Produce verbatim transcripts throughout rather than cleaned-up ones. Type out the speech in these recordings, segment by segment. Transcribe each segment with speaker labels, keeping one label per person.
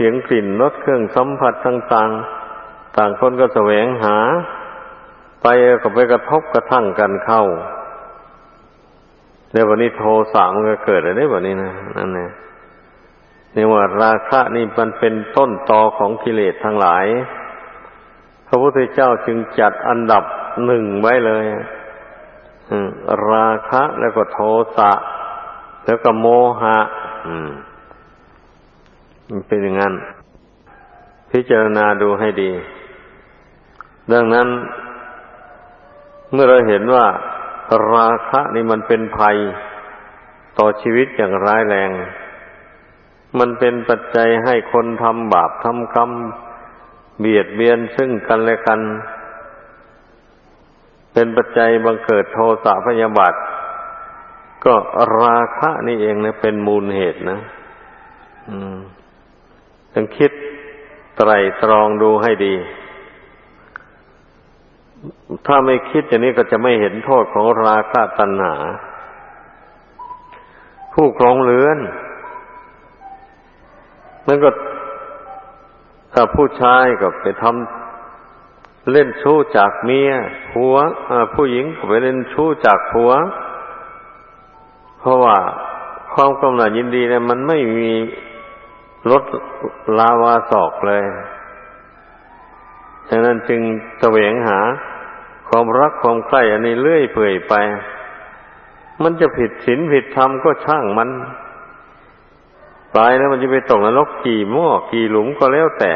Speaker 1: สียงกลิ่นรสเครื่องสัมผัสต่างๆต่างคนก็แสวงหาไปก็ไปกระทบกระทั่งกันเข้าเดี๋ยววันนี้โทสะมันก็เกิดอะไรแบบนี้นะนั่นแหละนี่ว่าราคะนี่มันเป็นต้นตอของกิเลสทั้งหลายพระพุทธเจ้าจึงจัดอันดับหนึ่งไว้เลยราคะแล้วก็โทสะแล้วก็โมหะมันเป็นอย่างนั้นพิจารณาดูให้ดีดังนั้นเมื่อเราเห็นว่าราคะนี่มันเป็นภัยต่อชีวิตอย่างร้ายแรงมันเป็นปัจจัยให้คนทำบาปทำกรรมเบียดเบียนซึ่งกันและกันเป็นปัจจัยบังเกิดโทสะพยาบาทก็ราคะนี่เองนะเป็นมูลเหตุนะอืมต้องคิดไตร่ตรองดูให้ดีถ้าไม่คิดอย่างนี้ก็จะไม่เห็นโทษของราคะตัณหาผู้ครองเรือนมันก็ถ้าผู้ชายก็ไปทำเล่นชู้จากเมียผัวผู้หญิงก็ไปเล่นชู้จากผัวเพราะว่าความกำหนัดยินดีเนี่ยมันไม่มีลดลาวาศอกเลยฉะนั้นจึงแสวงหาความรักความใคร่อันนี้เลื่อยเปื่อยไปมันจะผิดศีลผิดธรรมก็ช่างมันตายแล้วมันจะไปตกนรกกี่หม้อกี่หลุมก็แล้วแต่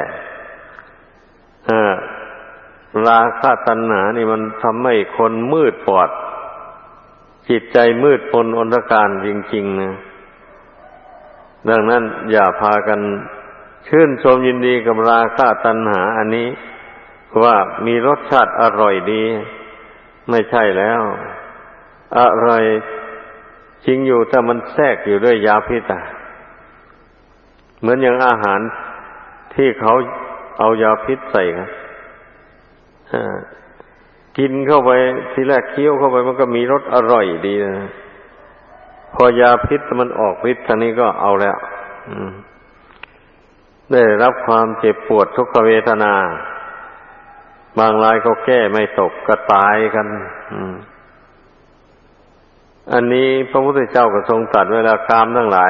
Speaker 1: ราคะตัณหานี่มันทำให้คนมืดบอดจิตใจมืดมนอนตการจริงๆนะดังนั้นอย่าพากันชื่นชมยินดีกับราคะตัณหาอันนี้ว่ามีรสชาติอร่อยดีไม่ใช่แล้วอร่อยจริงอยู่แต่มันแทรกอยู่ด้วยยาพิษอ่ะเหมือนอย่างอาหารที่เขาเอายาพิษใส่กันกินเข้าไปทีแรกเคี้ยวเข้าไปมันก็มีรสอร่อยดีนะพอยาพิษมันออกฤทธิ์ทางนี้ก็เอาแล้วได้รับความเจ็บปวดทุกขเวทนาบางรายก็แก้ไม่ตกก็ตายกันอันนี้พระพุทธเจ้าก็ทรงตรัสเวลากามทั้งหลาย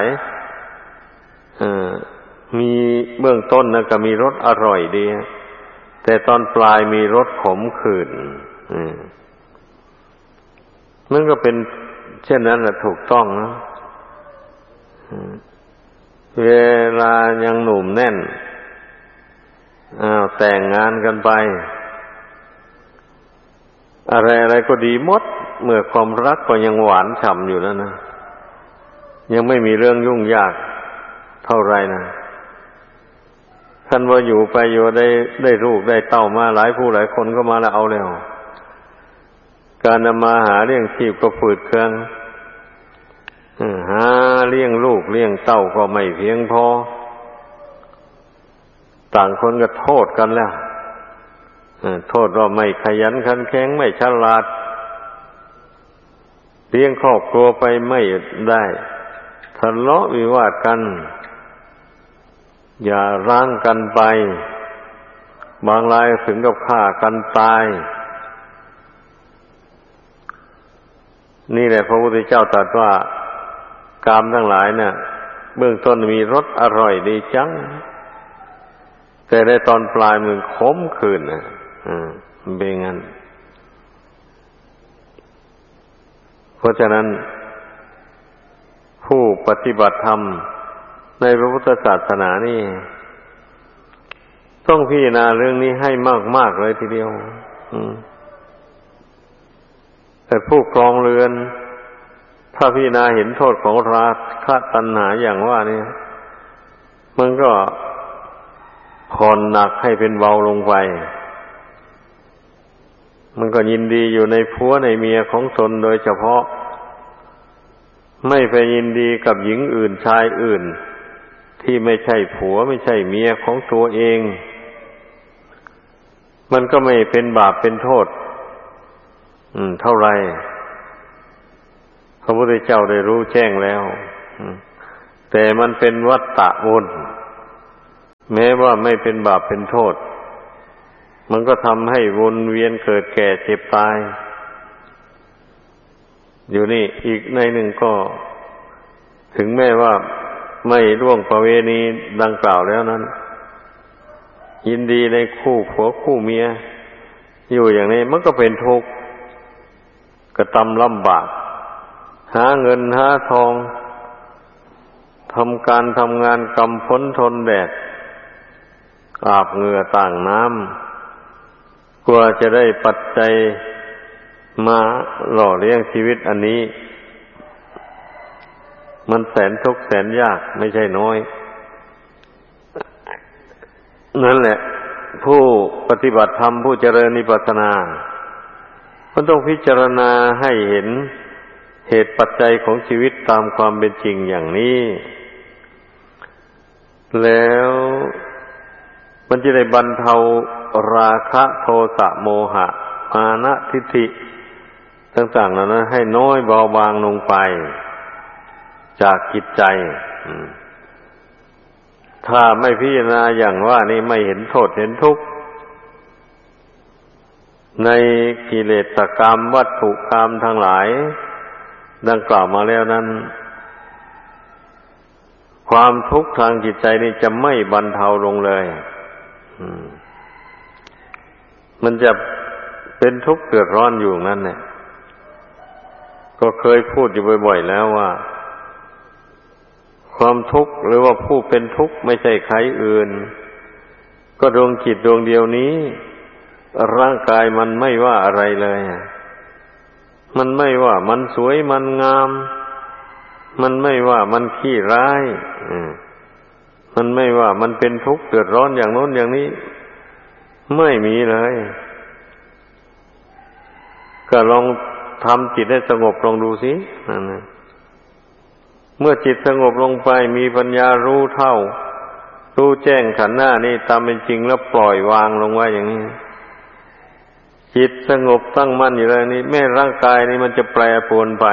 Speaker 1: มีเบื้องต้นนะก็มีรสอร่อยดีแต่ตอนปลายมีรสขมขื่นมันก็เป็นเช่นนั้นแหละถูกต้องนะเวลายังหนุ่มแน่นอ้าวแต่งงานกันไปอะไรอะไรก็ดีหมดเมื่อความรักก็ยังหวานฉ่ำอยู่แล้วนะยังไม่มีเรื่องยุ่งยากเท่าไรนะท่านว่าอยู่ไปอยู่ได้ได้ลูกได้เต้ามาหลายผู้หลายคนก็มาแล้วเอาแล้วการนำมาหาเลี้ยงชีพก็ฝืดเคืองหาเลี้ยงลูกเลี้ยงเต้าก็ไม่เพียงพอต่างคนก็โทษกันแล้วโทษว่าไม่ขยันขันแข็งไม่ฉลาดเลี้ยงครอบครัวไปไม่ได้ทะเลาะวิวาทกันอย่าร้างกันไปบางรายถึงกับฆ่ากันตายนี่แหละพระพุทธเจ้าตรัสว่ากามทั้งหลายเนี่ยเบื้องต้นมีรสอร่อยดีจังแต่ในตอนปลายมันขมขื่นนะอ่าเป็นงั้นเพราะฉะนั้นผู้ปฏิบัติธรรมในพระพุทธศาสนานี่ต้องพิจารณาเรื่องนี้ให้มากๆเลยทีเดียวแต่ผู้ครองเรือนถ้าพิจารณาเห็นโทษของราคะตัณหาอย่างว่านี่มันก็ผ่อนหนักให้เป็นเบาลงไปมันก็ยินดีอยู่ในผัวในเมียของตนโดยเฉพาะไม่ไปยินดีกับหญิงอื่นชายอื่นที่ไม่ใช่ผัวไม่ใช่เมียของตัวเองมันก็ไม่เป็นบาปเป็นโทษอืมเท่าไรพระพุทธเจ้าได้รู้แจ้งแล้วแต่มันเป็นวัฏฏะวนแม้ว่าไม่เป็นบาปเป็นโทษมันก็ทำให้วนเวียนเกิดแก่เจ็บตายอยู่นี่อีกในหนึ่งก็ถึงแม้ว่าไม่ล่วงประเวณีดังกล่าวแล้วนั้นยินดีในคู่ผัวคู่เมียอยู่อย่างนี้มันก็เป็นทุกข์กระทำลำบากหาเงินหาทองทำการทำงานกำพ้นทนแดดอาบเหงื่อต่างน้ำกว่าจะได้ปัจจัยมาหล่อเลี้ยงชีวิตอันนี้มันแสนทุกข์แสนยากไม่ใช่น้อยนั่นแหละผู้ปฏิบัติธรรมผู้เจริญวิปัสสนามันต้องพิจารณาให้เห็นเหตุปัจจัยของชีวิตตามความเป็นจริงอย่างนี้แล้วมันจะได้บรรเทาราคะโทสะโมหะมานะทิฏฐิต่างๆเหล่านั้นให้น้อยเบาบางลงไปจากจิตใจถ้าไม่พิจารณาอย่างว่านี่ไม่เห็นโทษเห็นทุกข์ในกิเลสกรรมวัตถุกรรมทั้งหลายดังกล่าวมาแล้วนั้นความทุกข์ทางจิตใจนี่จะไม่บรรเทาลงเลยมันจะเป็นทุกข์เดือดร้อนอยู่นั่นแหละก็เคยพูดอยู่บ่อยๆแล้วว่าความทุกข์หรือว่าผู้เป็นทุกข์ไม่ใช่ใครอื่นก็ดวงจิตดวงเดียวนี้ร่างกายมันไม่ว่าอะไรเลยมันไม่ว่ามันสวยมันงามมันไม่ว่ามันขี้ร้ายมันไม่ว่ามันเป็นทุกข์เดือดร้อนอย่างโน้นอย่างนี้ไม่มีเลยก็ลองทำจิตให้สงบลองดูสินั่นนะเมื่อจิตสงบลงไปมีปัญญารู้เท่ารู้แจ้งขันธ์หน้านี่ตามเป็นจริงแล้วปล่อยวางลงไว้อย่างนี้จิตสงบตั้งมั่นอยู่แล้วนี่แม้ร่างกายนี่มันจะแปรปรวนไป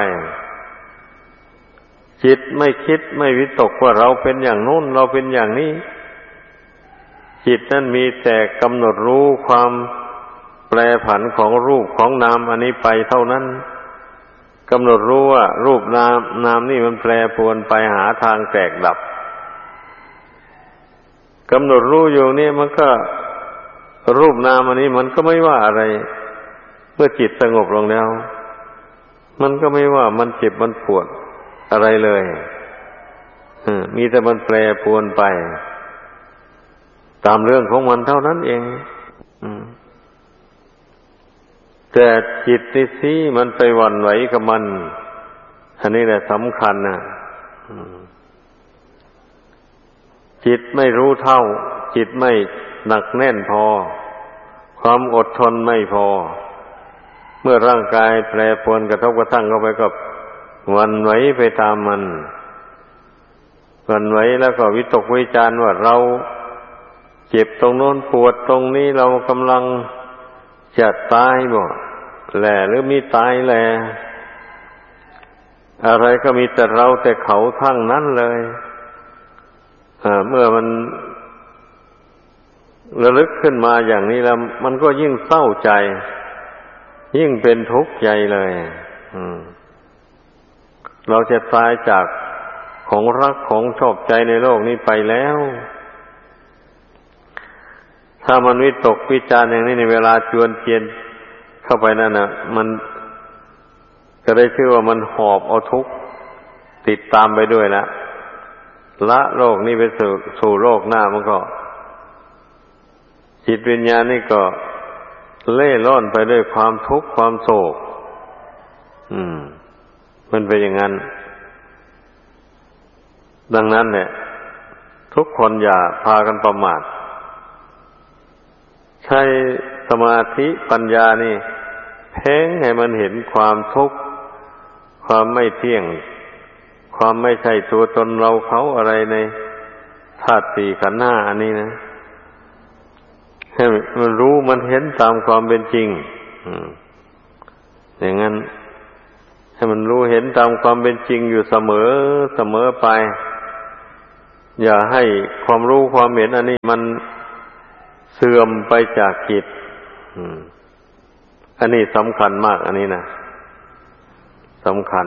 Speaker 1: จิตไม่คิดไม่วิตกว่าเราเป็นอย่างโน้นเราเป็นอย่างนี้จิตนั้นมีแต่กำหนดรู้ความแปรผันของรูปของนามอันนี้ไปเท่านั้นกำหนดรู้ว่ารูปนามนามนี่มันแปรปรวนไปหาทางแตกดับกำหนดรู้อยู่นี่มันก็รูปนามอันนี้มันก็ไม่ว่าอะไรเมื่อจิตสงบลงแล้วมันก็ไม่ว่ามันเจ็บมันปวดอะไรเลยมีแต่มันแปรปรวนไปตามเรื่องของมันเท่านั้นเองแต่จิตนี่สิมันไปหวั่นไหวกับมันอันนี้แหละสำคัญนะจิตไม่รู้เท่าจิตไม่หนักแน่นพอความอดทนไม่พอเมื่อร่างกายแปรปรวนกระทบกระทั่งเข้าไปก็หวั่นไหวไปตามมันหวั่นไหวแล้วก็วิตกวิจารณ์ว่าเราเจ็บตรงโน้นปวดตรงนี้เรากำลังจะตายบ่แหล่หรือมีตายแหล่อะไรก็มีแต่เราแต่เขาทั้งนั้นเลยเมื่อมันระลึกขึ้นมาอย่างนี้แล้วมันก็ยิ่งเศร้าใจยิ่งเป็นทุกข์ใจเลยเราจะตายจากของรักของชอบใจในโลกนี้ไปแล้วถ้ามันวิตกวิจารณ์อย่างนี้ในเวลาจวนเจียนเข้าไปนั่นน่ะมันก็ได้ชื่อว่ามันหอบเอาทุกข์ติดตามไปด้วยแล้วละโลกนี้ไปสู่สู่โลกหน้ามันก็จิตวิญญาณนี่ก็เล่ร่อนไปด้วยความทุกข์ความโศกอืมมันเป็นอย่างนั้นดังนั้นเนี่ยทุกคนอย่าพากันประมาทใช้สมาธิปัญญานี่เพ่งให้มันเห็นความทุกข์ความไม่เที่ยงความไม่ใช่ตัวตนเราเขาอะไรในธาตุสี่ขันธ์ห้าอันนี้นะให้มันรู้มันเห็นตามความเป็นจริงอย่างนั้นให้มันรู้เห็นตามความเป็นจริงอยู่เสมอเสมอไปอย่าให้ความรู้ความเห็นอันนี้มันเสื่อมไปจากจิตอันนี้สำคัญมากอันนี้นะสำคัญ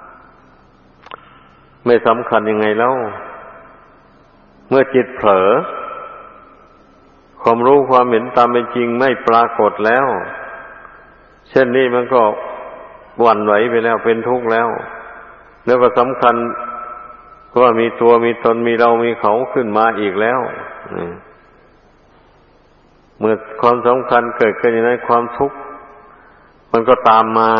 Speaker 1: ไม่สำคัญยังไงแล้วเมื่อจิตเผลอความรู้ความเห็นตามเป็นจริงไม่ปรากฏแล้วเช่นนี้มันก็หวั่นไหวไปแล้วเป็นทุกข์แล้วแล้วก็สำคัญว่ามีตัวมีตนมีเรามีเขาขึ้นมาอีกแล้วเมื่อความสำคัญเกิดขึ้นอย่างนั้นความทุกข์มันก็ตามมา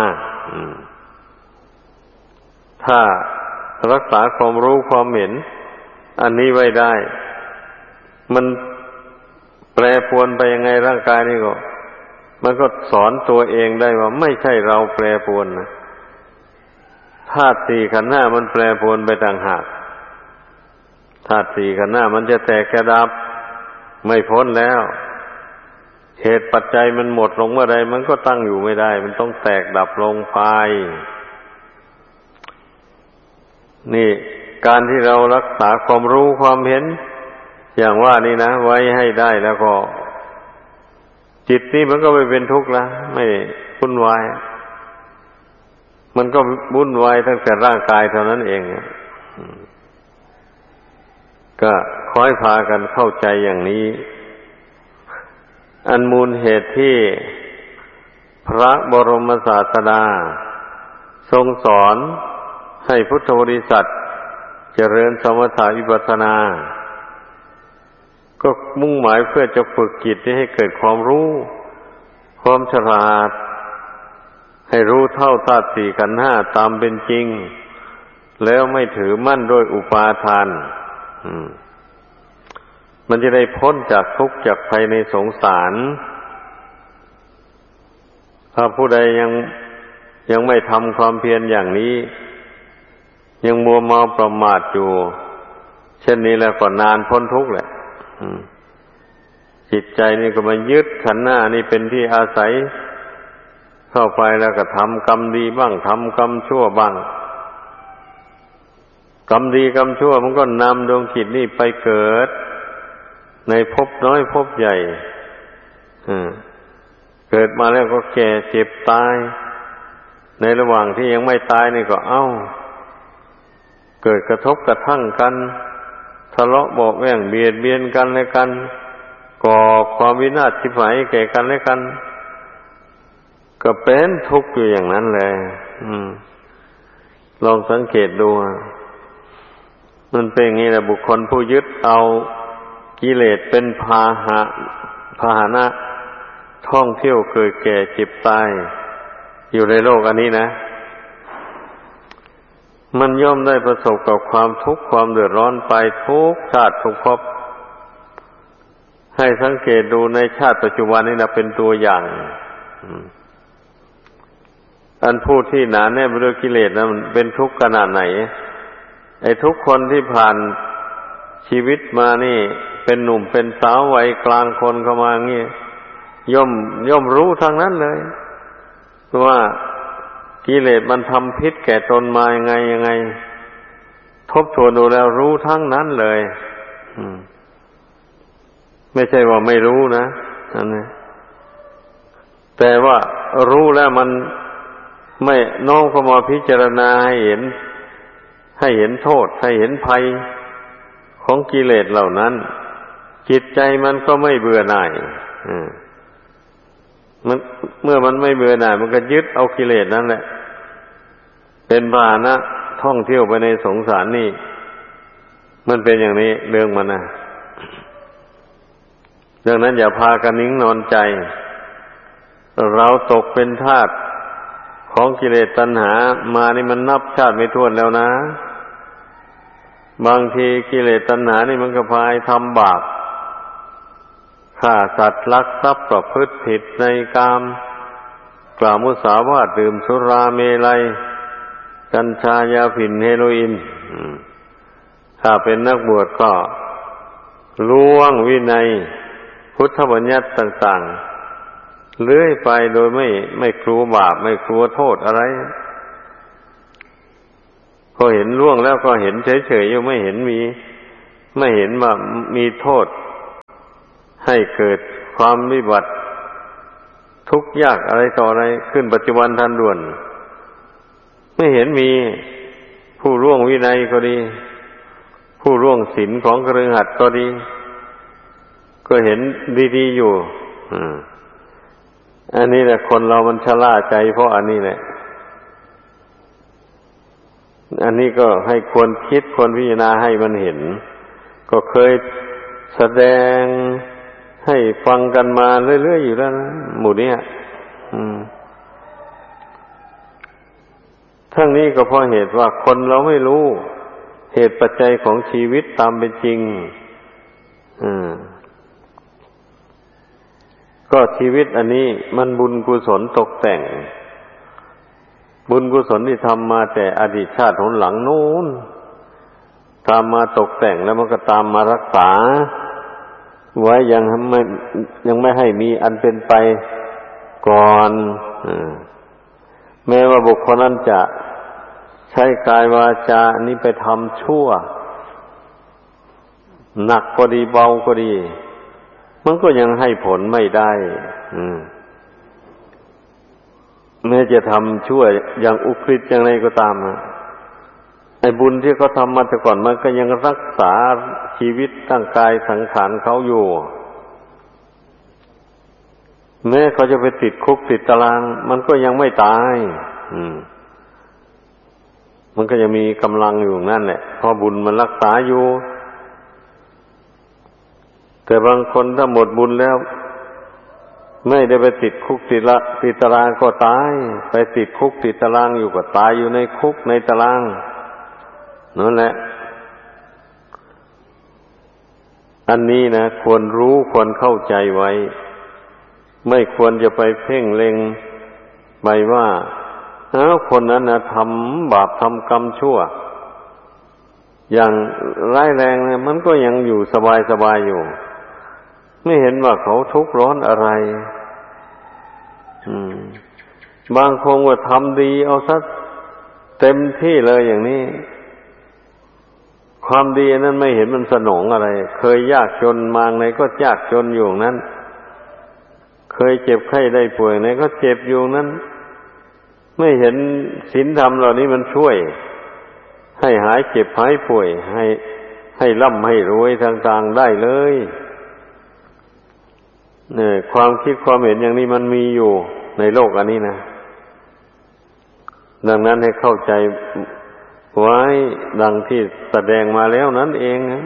Speaker 1: ถ้ารักษาความรู้ความเห็นอันนี้ไว้ได้มันแปรปรวนไปยังไงร่างกายนี่ก็มันก็สอนตัวเองได้ว่าไม่ใช่เราแปรปรวนนะธาตุสี่ขันธ์ห้ามันแปรปรวนไปต่างหากธาตุสี่ขันธ์ห้ามันจะแตกกระดับไม่พ้นแล้วเหตุปัจจัยมันหมดลงเมื่อใดมันก็ตั้งอยู่ไม่ได้มันต้องแตกดับลงไปนี่การที่เรารักษาความรู้ความเห็นอย่างว่านี่นะไว้ให้ได้แล้วก็จิตนี่มันก็ไม่เป็นทุกข์ละไม่วุ่นวายมันก็วุ่นวายตั้งแต่ร่างกายเท่านั้นเองก็ขอให้พากันเข้าใจอย่างนี้อันมูลเหตุที่พระบรมศาสดาทรงสอนให้พุทธบริษัทเจริญสมถะวิปัสสนาก็มุ่งหมายเพื่อจะฝึกจิตให้เกิดความรู้ความฉลาดให้รู้เท่าธาตุสี่ขันธ์ห้าตามเป็นจริงแล้วไม่ถือมั่นโดยอุปาทานมันจะได้พ้นจากทุกข์จากภัยในสงสารถ้าผู้ใดยังยังไม่ทำความเพียรอย่างนี้ยังมัวเมาประมาทอยู่เช่นนี้แล้วก็นานพ้นทุกข์แหละจิตใจนี่ก็มายึดขันธ์หน้านี่เป็นที่อาศัยเข้าไปแล้วก็ทำกรรมดีบ้างทำกรรมชั่วบ้างกรรมดีกรรมชั่วมันก็นำดวงจิตนี่ไปเกิดในภพน้อยภพใหญ่เกิดมาแล้วก็แก่เจ็บตายในระหว่างที่ยังไม่ตายนี่ก็เอ้าเกิดกระทบกระทั่งกันทะเลาะเบาะแว้งเบียดเบียนกันและกันก่อความวินาศชิบหายแก่กันและกันก็เป็นทุกข์อยู่อย่างนั้นเลยลองสังเกตดูมันเป็นอย่างนี้แหละบุคคลผู้ยึดเอากิเลสเป็นพาหะพาหนะท่องเที่ยวเกิดแก่เจ็บตายอยู่ในโลกอันนี้นะมันย่อมได้ประสบกับความทุกข์ความเดือดร้อนไปทุกชาติทุกภพให้สังเกตดูในชาติปัจจุบันนี้นะเป็นตัวอย่างอันผู้ที่หนาแน่นไปด้วยกิเลสนะมันเป็นทุกข์ขนาดไหนไอ้ทุกคนที่ผ่านชีวิตมานี่เป็นหนุ่มเป็นสาววัยกลางคนเข้ามาอย่างนี้ย่อมย่อมรู้ทางนั้นเลยว่ากิเลสมันทำพิษแก่ตนมายังไงยังไงทบทวนดูแล้วรู้ทั้งนั้นเลยไม่ใช่ว่าไม่รู้นะนั่นนะแต่ว่ารู้แล้วมันไม่น้อมเข้ามาพิจารณาให้เห็นให้เห็นโทษให้เห็นภัยของกิเลสเหล่านั้นจิตใจมันก็ไม่เบื่อหน่ายมันเมื่อมันไม่เบื่อหน่ายมันก็ยึดเอากิเลสนั่นแหละเป็นพาหนะท่องเที่ยวไปในสงสารนี่มันเป็นอย่างนี้เรื่องมันนะดังนั้นอย่าพากันนิ่งนอนใจเราตกเป็นทาสของกิเลสตัณหามานี่มันนับชาติไม่ถ้วนแล้วนะบางทีกิเลสตัณหานี่มันก็พาให้ทำบาปฆ่าสัตว์ลักทรัพย์ประพฤติผิดในกามกล่าวมุสาวาทดื่มสุราเมลัยกัญชายาฝิ่นเฮโรอีนถ้าเป็นนักบวชก็ล่วงวินัยพุทธบัญญัติต่างๆเลื่อยไปโดยไม่ไม่กลัวบาปไม่กลัวโทษอะไรพอเห็นล่วงแล้วก็เห็นเฉยๆยังไม่เห็นมีไม่เห็นว่ามีโทษให้เกิดความวิบัติทุกข์ยากอะไรต่ออะไรขึ้นปัจจุบันทันด่วนไม่เห็นมีผู้ร่วงวินัยก็ดีผู้ร่วงศีลของคฤหัสถ์ก็ดีก็เห็นดีๆอยู่อันนี้แหละคนเรามันชราใจเพราะอันนี้แหละอันนี้ก็ให้ควรคิดควรพิจารณาให้มันเห็นก็เคยแสดงให้ฟังกันมาเรื่อยๆอยู่แล้วนะหมู่นี้อืมทั้งนี้ก็เพราะเหตุว่าคนเราไม่รู้เหตุปัจจัยของชีวิตตามเป็นจริงอืมก็ชีวิตอันนี้มันบุญกุศลตกแต่งบุญกุศลที่ทำมาแต่อดีตชาติหนหลังนู้นตามมาตกแต่งแล้วมันก็ตามมารักษาไว้ยังไม่ยังไม่ให้มีอันเป็นไปก่อนแม้ว่าบุคคลนั้นจะใช้กายวาจานี้ไปทำชั่วหนักก็ดีเบาก็ดีมันก็ยังให้ผลไม่ได้แม้จะทำชั่วอย่างอุกฤษอย่างไรก็ตามนะไอ้บุญที่เขาทำมาแต่ก่อนมันก็ยังรักษาชีวิตร่างกายสังขารเขาอยู่แม้เขาจะไปติดคุกติดตารางมันก็ยังไม่ตายอืมมันก็ยังมีกำลังอยู่นั่นแหละเพราะบุญมันรักษาอยู่แต่บางคนถ้าหมดบุญแล้วไม่ได้ไปติดคุกติดละติดตารางก็ตายไปติดคุกติดตารางอยู่ก็ตายอยู่ในคุกในตารางนั่นแหละอันนี้นะควรรู้ควรเข้าใจไว้ไม่ควรจะไปเพ่งเล็งไปว่าเอ้าคนนั้นนะทำบาปทำกรรมชั่วอย่างร้ายแรงเนี่ยมันก็ยังอยู่สบายสบายอยู่ไม่เห็นว่าเขาทุกข์ร้อนอะไรอืมบางคนว่าทำดีเอาซะเต็มที่เลยอย่างนี้ความดีนั้นไม่เห็นมันสนองอะไรเคยยากจนมาไงก็ยากจนอยู่นั้นเคยเจ็บไข้ได้ป่วยไงก็เจ็บอยู่นั้นไม่เห็นศีลธรรมเหล่านี้มันช่วยให้หายเจ็บหายป่วยให้ให้ร่ำให้รวยต่างๆได้เลยเนี่ยความคิดความเห็นอย่างนี้มันมีอยู่ในโลกอันนี้นะดังนั้นให้เข้าใจไว้ดังที่แสดงมาแล้วนั่นเองนะ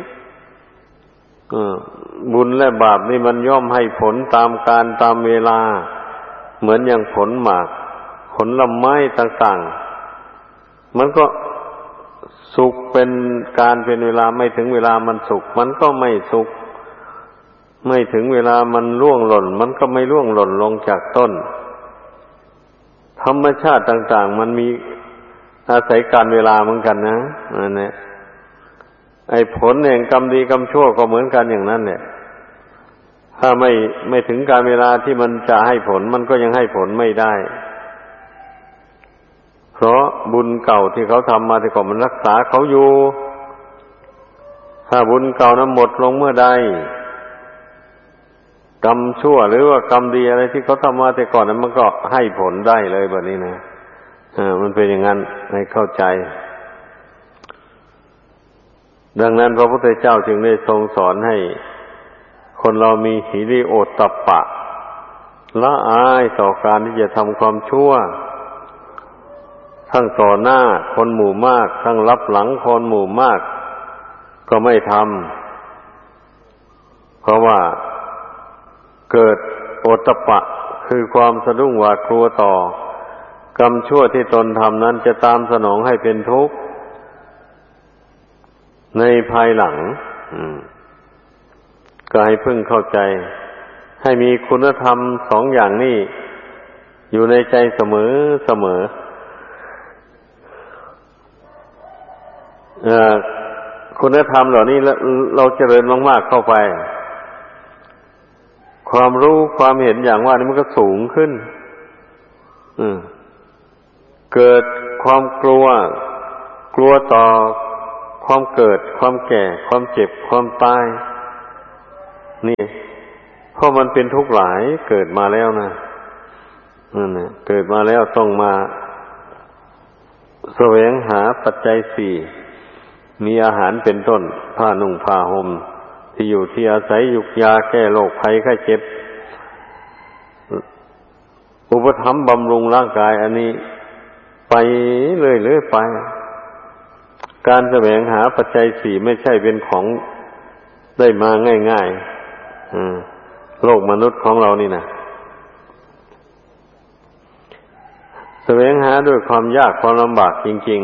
Speaker 1: บุญและบาปนี่มันย่อมให้ผลตามกาลตามเวลาเหมือนอย่างผลหมากผลลำไม้ต่างๆมันก็สุกเป็นการเป็นเวลาไม่ถึงเวลามันสุกมันก็ไม่สุกไม่ถึงเวลามันร่วงหล่นมันก็ไม่ร่วงหล่นลงจากต้นธรรมชาติต่างๆมันมีอาศัยการเวลาเหมือนกันนะนั่นแหละไอ้ผลแห่งกรรมดีกรรมชั่วก็เหมือนกันอย่างนั้นแหละถ้าไม่ไม่ถึงการเวลาที่มันจะให้ผลมันก็ยังให้ผลไม่ได้เพราะบุญเก่าที่เขาทำมาแต่ก่อนมันรักษาเขาอยู่ถ้าบุญเก่านั้นหมดลงเมื่อใดกรรมชั่วหรือว่ากรรมดีอะไรที่เขาทำมาแต่ก่อนนั้นมันก็ให้ผลได้เลยแบบนี้นะอ่ามันเป็นอย่างนั้นให้เข้าใจดังนั้นพระพุทธเจ้าจึงได้ทรงสอนให้คนเรามีหิริโอตตัปปะละอายต่อการที่จะทำความชั่วทั้งต่อหน้าคนหมู่มากทั้งรับหลังคนหมู่มากก็ไม่ทำเพราะว่าเกิดโอตตัปปะคือความสะดุ้งหวาดกลัวต่อกรรมชั่วที่ตนทำนั้นจะตามสนองให้เป็นทุกข์ในภายหลังก็ให้พึงเข้าใจให้มีคุณธรรมสองอย่างนี้อยู่ในใจเสมอเสมอคุณธรรมเหล่านี้เราเจริญมากๆเข้าไปความรู้ความเห็นอย่างว่านี่มันก็สูงขึ้นเกิดความกลัวกลัวต่อความเกิดความแก่ความเจ็บความตายนี่เพราะมันเป็นทุกข์หลายเกิดมาแล้วนะนั่นแหละเกิดมาแล้วต้องมาแสวงหาปัจจัยสี่มีอาหารเป็นต้นผ้านุ่งผ้าห่มที่อยู่ที่อาศัยยุกยาแก้โรคภัยไข้เจ็บอุปถัมภ์บำรุงร่างกายอันนี้ไปเรื่อยๆไปการแสวงหาปัจจัยสี่ไม่ใช่เป็นของได้มาง่ายๆโลกมนุษย์ของเรานี่นะแสวงหาด้วยความยากความลำบากจริง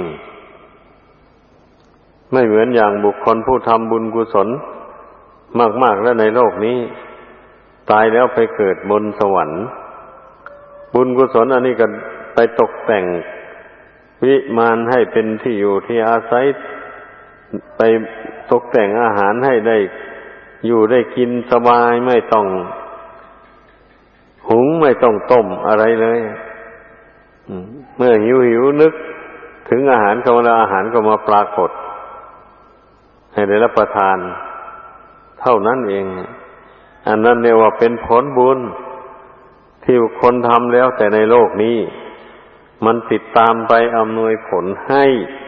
Speaker 1: ๆไม่เหมือนอย่างบุคคลผู้ทำบุญกุศลมากๆแล้วในโลกนี้ตายแล้วไปเกิดบนสวรรค์บุญกุศลอันนี้ก็ไปตกแต่งวิมานให้เป็นที่อยู่ที่อาศัยไปตกแต่งอาหารให้ได้อยู่ได้กินสบายไม่ต้องหุงไม่ต้องต้มอะไรเลยเมื่อหิวหิวนึกถึงอาหารก็มาอาหารก็มาปรากฏให้ได้รับประทานเท่านั้นเองอันนั้นเรียกว่าเป็นผลบุญที่คนทำแล้วแต่ในโลกนี้มันติดตามไปอำนวยผลให้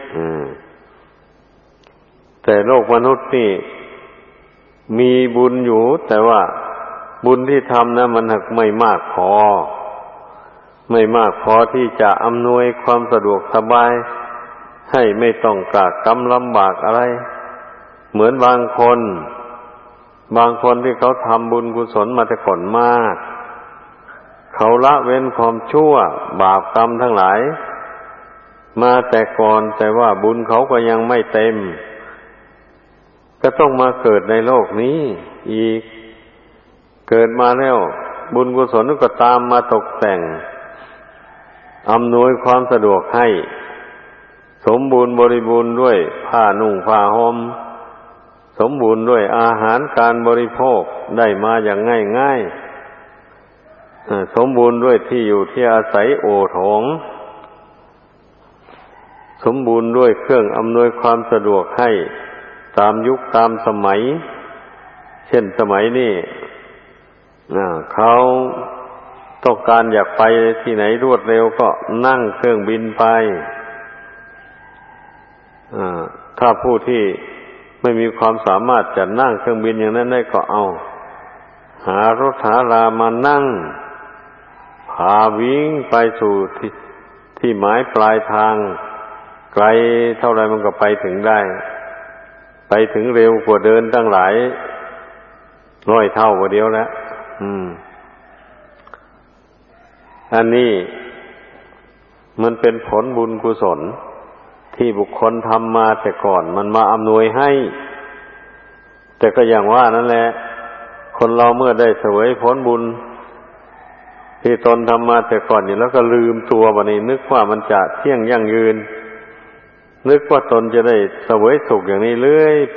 Speaker 1: แต่โลกมนุษย์นี่มีบุญอยู่แต่ว่าบุญที่ทำนะมันไม่มากพอไม่มากพอที่จะอำนวยความสะดวกสบายให้ไม่ต้องกากกำลำบากอะไรเหมือนบางคนบางคนที่เขาทำบุญกุศลมาแต่ก่อนมากเขาละเว้นความชั่วบาปกรรมทั้งหลายมาแต่ก่อนแต่ว่าบุญเขาก็ยังไม่เต็มก็ต้องมาเกิดในโลกนี้อีกเกิดมาแล้วบุญกุศลก็ตามมาตกแต่งอำนวยความสะดวกให้สมบูรณ์บริบูรณ์ด้วยผ้านุ่งผ้าห่มสมบูรณ์ด้วยอาหารการบริโภคได้มาอย่างง่ายๆสมบูรณ์ด้วยที่อยู่ที่อาศัยโอโถงสมบูรณ์ด้วยเครื่องอำนวยความสะดวกให้ตามยุคตามสมัยเช่นสมัยนี้เขาต้องการอยากไปที่ไหนรวดเร็วก็นั่งเครื่องบินไปถ้าผู้ที่ไม่มีความสามารถจะนั่งเครื่องบินอย่างนั้นได้ก็เอาหารถหารามานั่งพาวิ่งไปสู่ที่ที่หมายปลายทางไกลเท่าไรมันก็ไปถึงได้ไปถึงเร็วกว่าเดินตั้งหลายร้อยเท่ากว่าเดียวแล้วอืมอันนี้มันเป็นผลบุญกุศลที่บุคคลทำมาแต่ก่อนมันมาอำนวยให้แต่ก็อย่างว่านั่นแหละคนเราเมื่อได้เสวยผลบุญที่ตนทำมาแต่ก่อนนี่แล้วก็ลืมตัวบัดนี้นึกว่ามันจะเที่ยงยั่งยืนนึกว่าตนจะได้เสวยสุขอย่างนี้เรื่อยไป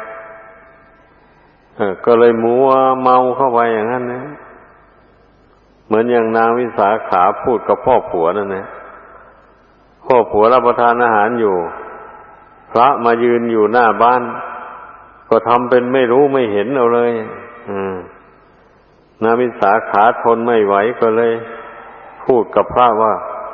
Speaker 1: เออก็เลยมัวเมาเข้าไปอย่างนั้นนะเหมือนอย่างนางวิสาขาพูดกับพ่อผัวนั่นนะพ่อผัวรับประทานอาหารอยู่พระมายืนอยู่หน้าบ้านก็ทำเป็นไม่รู้ไม่เห็นเอาเลยนางวิสาขาทนไม่ไหวก็เลยพูดกับพระว่า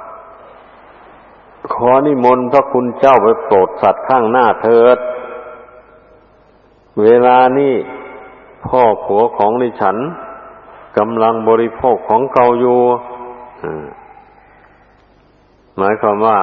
Speaker 1: ขอนิมนต์พระคุณเจ้าไปโปรดสัตว์ข้างหน้าเถิดเวลานี้พ่อผัวของดิฉันกำลังบริโภคของเก่าอยู่หมายความว่า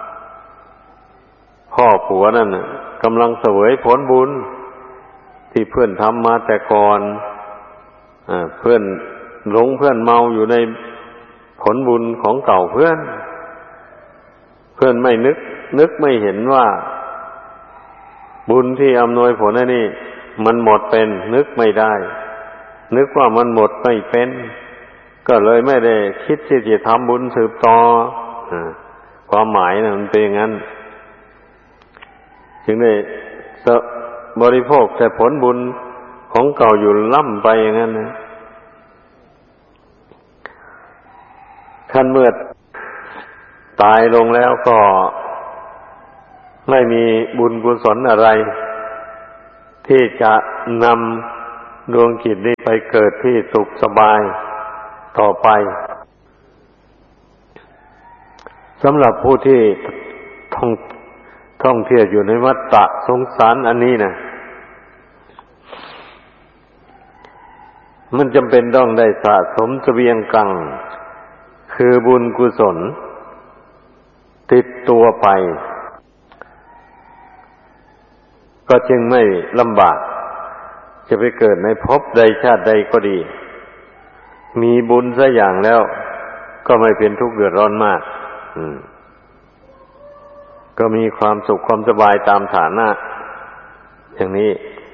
Speaker 1: พ่อผัวนั่นกำลังเสวยผลบุญที่เพื่อนทำมาแต่ก่อนเพื่อนหลงเพื่อนเมาอยู่ในผลบุญของเก่าเพื่อนเพื่อนไม่นึกนึกไม่เห็นว่าบุญที่อำนวยผลอันนี้มันหมดเป็นนึกไม่ได้นึกว่ามันหมดไม่เป็นก็เลยไม่ได้คิดที่จะทำบุญสืบต่อความหมายนะมันเป็นอย่างนั้นจึงได้บริโภคแต่ผลบุญของเก่าอยู่ล่ำไปอย่างนั้นนะขั้นเมื่อตายลงแล้วก็ไม่มีบุญกุศลอะไรที่จะนำดวงจิตนี้ไปเกิดที่สุขสบายต่อไปสำหรับผู้ที่ท่องท่องเที่ยวอยู่ในวัฏฏะสงสารอันนี้นะมันจำเป็นต้องได้สะสมเสบียงกังคือบุญกุศลติดตัวไปก็จึงไม่ลำบากจะไปเกิดในภพใดชาติใดก็ดีมีบุญซะอย่างแล้วก็ไม่เป็นทุกข์เดือดร้อนมากก็มีความสุขความสบายตามฐานะอย่างนี้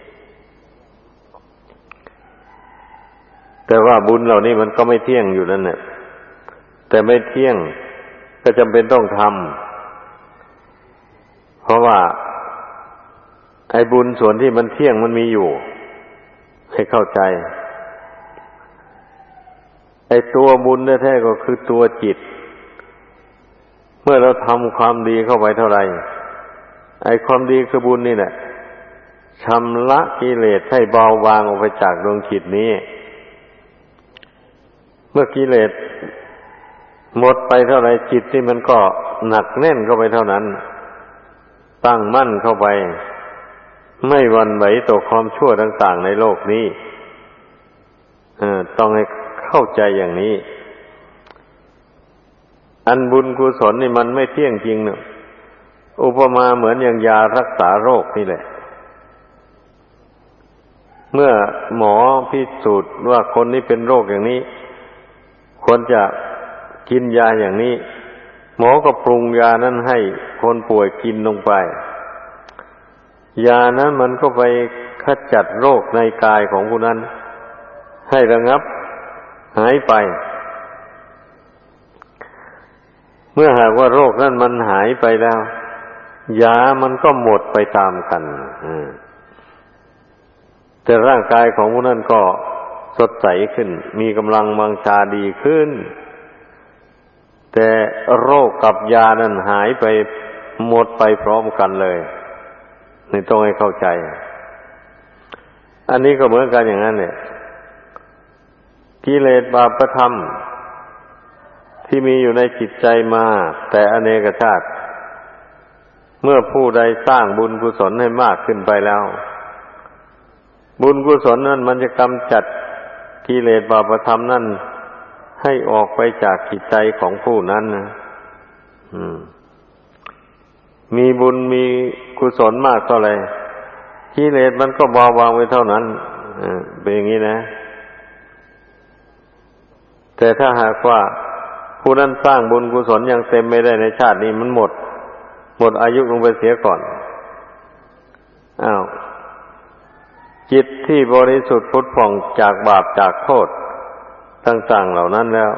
Speaker 1: แต่ว่าบุญเหล่านี้มันก็ไม่เที่ยงอยู่นั่นแหละแต่ไม่เที่ยงก็จำเป็นต้องทำเพราะว่าไอ้บุญส่วนที่มันเที่ยงมันมีอยู่ให้เข้าใจไอ้ตัวบุญแท้ๆก็คือตัวจิตเมื่อเราทำความดีเข้าไปเท่าไหร่ไอ้ความดีคือบุญนี่แหละชำระกิเลสให้เบาบางออกไปจากดวงจิตนี้เมื่อกิเลสหมดไปเท่าไหร่จิตนี่มันก็หนักแน่นเข้าไปเท่านั้นตั้งมั่นเข้าไปไม่หวั่นไหวต่อความชั่วต่างๆในโลกนี้ต้องให้เข้าใจอย่างนี้อันบุญกุศลนี่มันไม่เที่ยงจริงเนอะอุปมาเหมือนอย่างยารักษาโรคนี่แหละเมื่อหมอพิสูจน์ว่าคนนี้เป็นโรคอย่างนี้ควรจะกินยาอย่างนี้หมอก็ปรุงยานั้นให้คนป่วยกินลงไปยานั้นมันก็ไปขจัดโรคในกายของผู้นั้นให้ระงับหายไปเมื่อหากว่าโรคนั้นมันหายไปแล้วยามันก็หมดไปตามกันแต่ร่างกายของผู้นั้นก็สดใสขึ้นมีกำลังวังชาดีขึ้นแต่โรคกับยานั้นหายไปหมดไปพร้อมกันเลยนี่ต้องให้เข้าใจอันนี้ก็เหมือนกันอย่างนั้นเนี่ยกิเลสบาปธรรมที่มีอยู่ในจิตใจมาแต่อเนกชาติเมื่อผู้ใดสร้างบุญกุศลให้มากขึ้นไปแล้วบุญกุศลนั้นมันจะกำจัดกิเลสบาปธรรมนั่นให้ออกไปจากจิตใจของผู้นั้นนะอืมมีบุญมีกุศลมากเท่าไหร่กิเลสมันก็เบาบางไปเท่านั้นอ่าเป็นอย่างนี้นะแต่ถ้าหากว่าผู้นั้นสร้างบุญกุศลยังเต็มไม่ได้ในชาตินี้มันหมดหมดอายุลงไปเสียก่อนอ้าวจิตที่บริสุทธิ์ผุดผ่องจากบาปจากโทษต่างๆเหล่านั้นแล้ว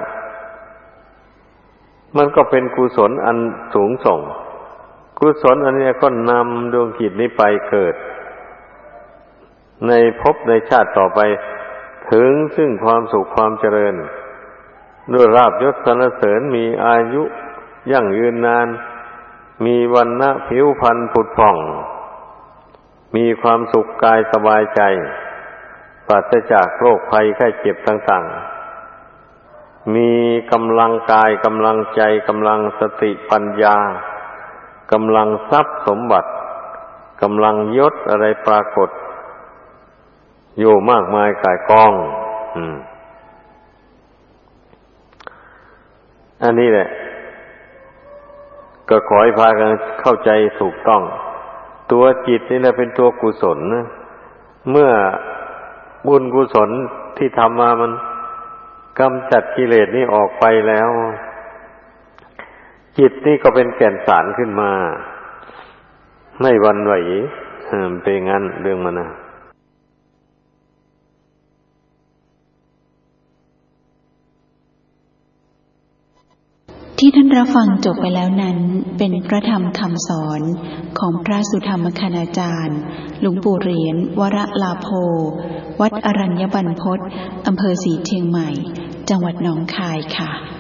Speaker 1: มันก็เป็นกุศลอันสูงส่งกุศลอันนี้ก็นำดวงจิตนี้ไปเกิดในภพในชาติต่อไปถึงซึ่งความสุขความเจริญด้วยลาภยศสรรเสริญมีอายุยั่งยืนนานมีวรรณะผิวพรรณผุดผ่องมีความสุขกายสบายใจปราศจากโรคภัยไข้เจ็บต่างๆมีกำลังกายกำลังใจกำลังสติปัญญากำลังทรัพย์สมบัติกำลังยศอะไรปรากฏอยู่มากมายก่ายกองอืมอันนี้แหละก็ขอให้พากันเข้าใจถูกต้องตัวจิตนี่แหละเป็นตัวกุศลนะเมื่อบุญกุศลที่ทำมามันกำจัดกิเลสนี่ออกไปแล้วจิตนี่ก็เป็นแก่นสารขึ้นมาไม่หวั่นไหวเป็นงั้นเรื่องมันนะ
Speaker 2: ที่ท่านรับฟังจบไปแล้วนั้นเป็นพระธรรมคำสอนของพระสุธรรมคณาจารย์หลวงปู่เหรียญวรลาโภวัดอรัญญบรรพตอำเภอศรีเชียงใหม่จังหวัดหนองคายค่ะ